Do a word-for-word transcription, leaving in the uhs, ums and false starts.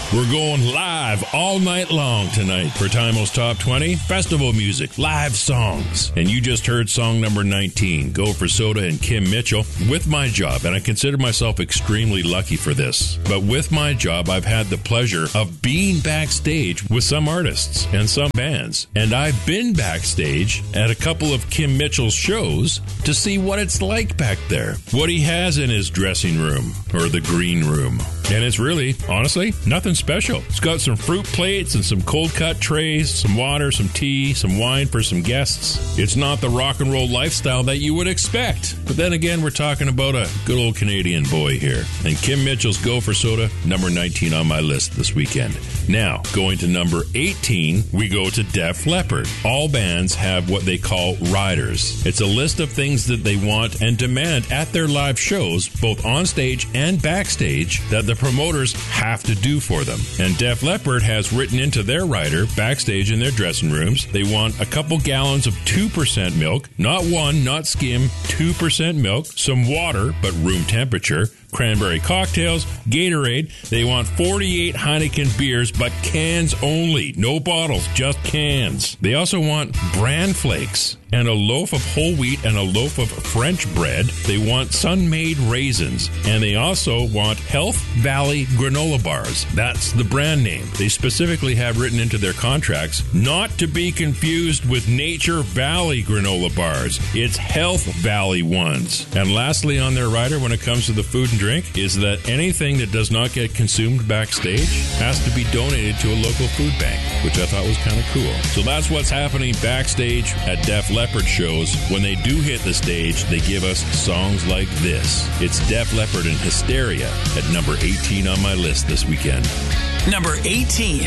We're going live all night long tonight for Timo's Top twenty, festival music, live songs. And you just heard song number nineteen, Go for Soda and Kim Mitchell, With My Job. And I consider myself extremely lucky for this. But with my job, I've had the pleasure of being backstage with some artists and some bands. And I've been backstage at a couple of Kim Mitchell's shows to see what it's like back there, what he has in his dressing room or the green room. And it's really, honestly, nothing special. It's got some fruit plates and some cold cut trays, some water, some tea, some wine for some guests. It's not the rock and roll lifestyle that you would expect. But then again, we're talking about a good old Canadian boy here. And Kim Mitchell's Go for Soda, number nineteen on my list this weekend. Now, going to number eighteen, we go to Def Leppard. All bands have what they call riders. It's a list of things that they want and demand at their live shows, both on stage and backstage, that the promoters have to do for them. And Def Leppard has written into their rider, backstage in their dressing rooms, they want a couple gallons of two percent milk, not one, not skim, two percent milk, some water, but room temperature, cranberry cocktails, Gatorade. They want forty-eight Heineken beers, but cans only. No bottles, just cans. They also want bran flakes and a loaf of whole wheat and a loaf of French bread. They want sun-made raisins. And they also want Health Valley granola bars. That's the brand name. They specifically have written into their contracts not to be confused with Nature Valley granola bars. It's Health Valley ones. And lastly on their rider, when it comes to the food and drink, is that anything that does not get consumed backstage has to be donated to a local food bank, which I thought was kind of cool. So that's what's happening backstage at Def Leppard shows. When they do hit the stage, they give us songs like this. It's Def Leppard and Hysteria at number eighteen on my list this weekend. Number eighteen.